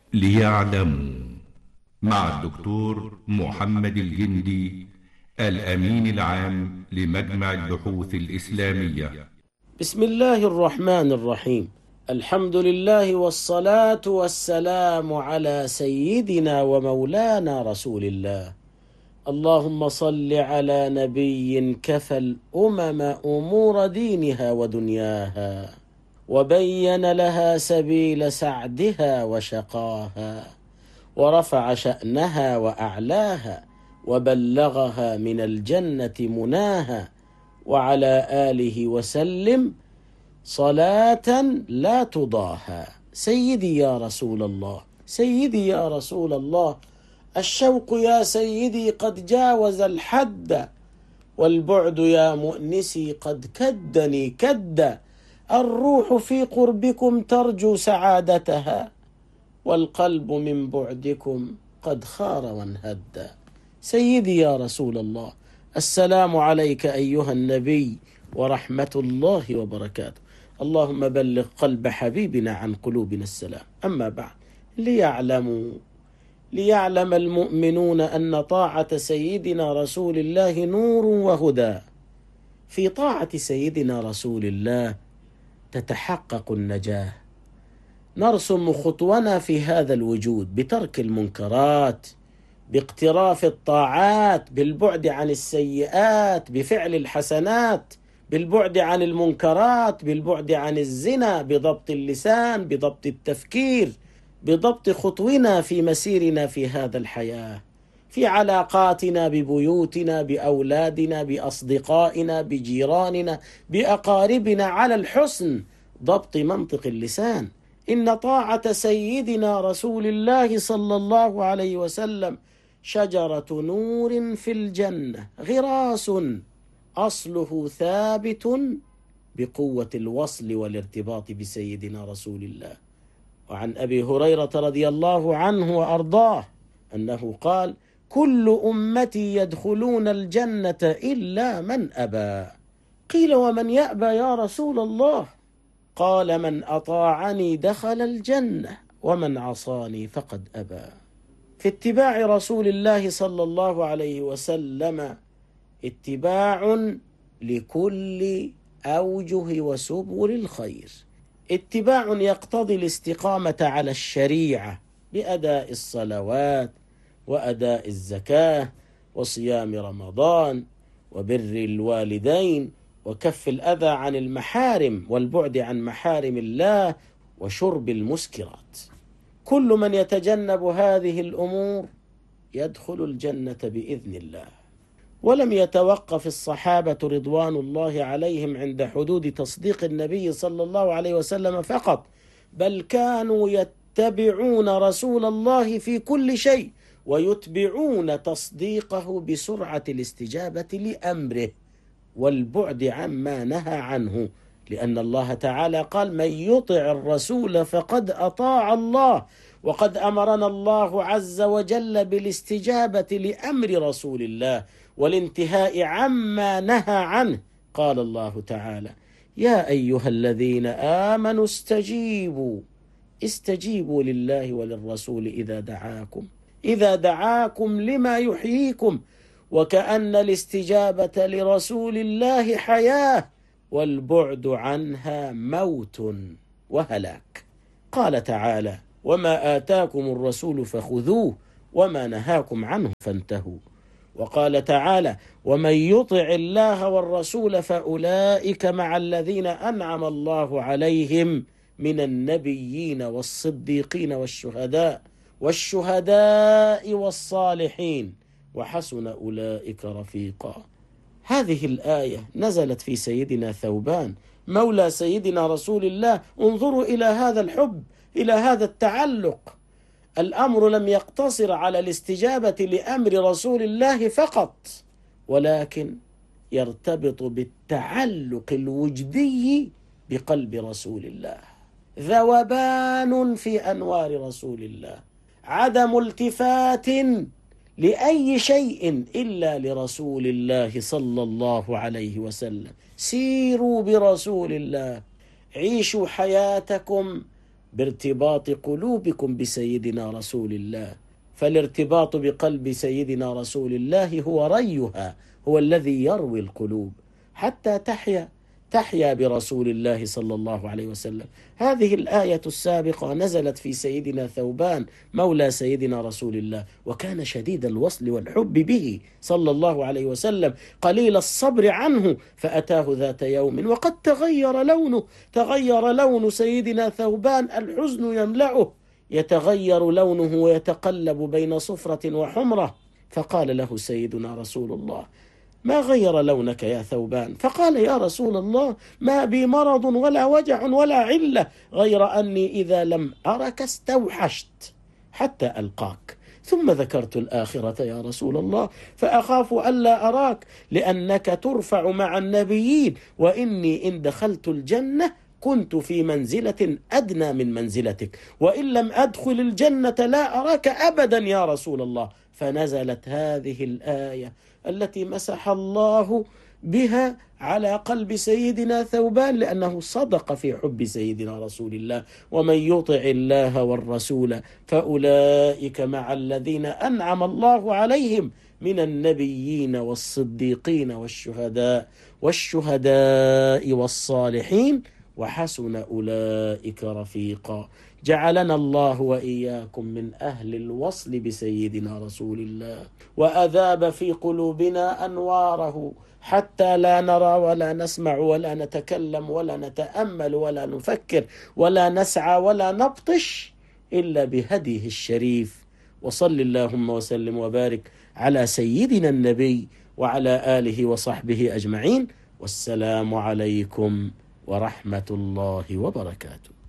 ليعلموا، مع الدكتور محمد الجندي، الأمين العام لمجمع البحوث الإسلامية. بسم الله الرحمن الرحيم. الحمد لله والصلاة والسلام على سيدنا ومولانا رسول الله. اللهم صل على نبي كفى الأمم أمور دينها ودنياها، وبين لها سبيل سعدها وشقاها، ورفع شأنها وأعلاها، وبلغها من الجنة مناها، وعلى آله وسلم صلاة لا تضاهى. سيدي يا رسول الله، سيدي يا رسول الله، الشوق يا سيدي قد جاوز الحد، والبعد يا مؤنسي قد كدني كدا. الروح في قربكم ترجو سعادتها، والقلب من بعدكم قد خار وانهد. سيدي يا رسول الله، السلام عليك أيها النبي ورحمة الله وبركاته. اللهم بلغ قلب حبيبنا عن قلوبنا السلام. أما بعد، ليعلم المؤمنون أن طاعة سيدنا رسول الله نور وهدى. في طاعة سيدنا رسول الله تتحقق النجاة. نرسم خطونا في هذا الوجود بترك المنكرات، باقتراف الطاعات، بالبعد عن السيئات، بفعل الحسنات، بالبعد عن المنكرات، بالبعد عن الزنا، بضبط اللسان، بضبط التفكير، بضبط خطونا في مسيرنا في هذا الحياة، في علاقاتنا ببيوتنا، بأولادنا، بأصدقائنا، بجيراننا، بأقاربنا، على الحسن ضبط منطق اللسان. إن طاعة سيدنا رسول الله صلى الله عليه وسلم شجرة نور في الجنة، غراس أصله ثابت بقوة الوصل والارتباط بسيدنا رسول الله. وعن أبي هريرة رضي الله عنه وأرضاه أنه قال: كل أمتي يدخلون الجنة إلا من أبى. قيل: ومن يأبى يا رسول الله؟ قال: من أطاعني دخل الجنة، ومن عصاني فقد أبى. في اتباع رسول الله صلى الله عليه وسلم اتباع لكل أوجه وسبل الخير. اتباع يقتضي الاستقامة على الشريعة بأداء الصلوات، وأداء الزكاة، وصيام رمضان، وبر الوالدين، وكف الأذى عن المحارم، والبعد عن محارم الله، وشرب المسكرات. كل من يتجنب هذه الأمور يدخل الجنة بإذن الله. ولم يتوقف الصحابة رضوان الله عليهم عند حدود تصديق النبي صلى الله عليه وسلم فقط، بل كانوا يتبعون رسول الله في كل شيء، ويتبعون تصديقه بسرعة الاستجابة لأمره والبعد عما نهى عنه، لأن الله تعالى قال: من يطع الرسول فقد أطاع الله. وقد أمرنا الله عز وجل بالاستجابة لأمر رسول الله والانتهاء عما نهى عنه. قال الله تعالى: يا أيها الذين آمنوا استجيبوا لله وللرسول إذا دعاكم لما يحييكم. وكأن الاستجابة لرسول الله حياة، والبعد عنها موت وهلاك. قال تعالى: وما آتاكم الرسول فخذوه، وما نهاكم عنه فانتهوا. وقال تعالى: ومن يطع الله والرسول فأولئك مع الذين أنعم الله عليهم من النبيين والصديقين والشهداء والصالحين، وحسن أولئك رفيقا. هذه الآية نزلت في سيدنا ثوبان مولى سيدنا رسول الله. انظروا إلى هذا الحب، إلى هذا التعلق. الأمر لم يقتصر على الاستجابة لأمر رسول الله فقط، ولكن يرتبط بالتعلق الوجدي بقلب رسول الله. ذوبان في أنوار رسول الله، عدم التفات لأي شيء إلا لرسول الله صلى الله عليه وسلم. سيروا برسول الله، عيشوا حياتكم بارتباط قلوبكم بسيدنا رسول الله، فالارتباط بقلب سيدنا رسول الله هو ريها، هو الذي يروي القلوب حتى تحيا برسول الله صلى الله عليه وسلم. هذه الآية السابقة نزلت في سيدنا ثوبان مولى سيدنا رسول الله، وكان شديد الوصل والحب به صلى الله عليه وسلم، قليل الصبر عنه، فأتاه ذات يوم وقد تغير لون سيدنا ثوبان، الحزن يملأه، يتغير لونه ويتقلب بين صفرة وحمرة. فقال له سيدنا رسول الله: ما غير لونك يا ثوبان؟ فقال: يا رسول الله، ما بي مرض ولا وجع ولا علة، غير أني إذا لم أرك استوحشت حتى ألقاك، ثم ذكرت الآخرة يا رسول الله، فأخاف ألا أراك لأنك ترفع مع النبيين، وإني إن دخلت الجنة كنت في منزلة أدنى من منزلتك، وإن لم أدخل الجنة لا أراك أبدا يا رسول الله. فنزلت هذه الآية التي مسح الله بها على قلب سيدنا ثوبان، لأنه صدق في حب سيدنا رسول الله: ومن يطع الله والرسول فأولئك مع الذين أنعم الله عليهم من النبيين والصديقين والشهداء والصالحين وحسن أولئك رفيقا. جعلنا الله وإياكم من أهل الوصل بسيدنا رسول الله، وأذاب في قلوبنا أنواره حتى لا نرى ولا نسمع ولا نتكلم ولا نتأمل ولا نفكر ولا نسعى ولا نبطش إلا بهديه الشريف. وصل اللهم وسلم وبارك على سيدنا النبي وعلى آله وصحبه أجمعين، والسلام عليكم ورحمة الله وبركاته.